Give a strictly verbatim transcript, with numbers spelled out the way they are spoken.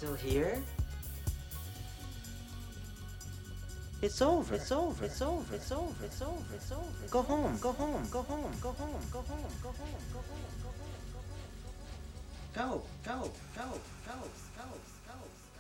still here? It's over. It's over. It's over. It's over. It's over. It's over. Go home. Go home. Go home. Go home. Go home. Go home. Go home. Go home. Go. Go. Go. Go. Go. Go.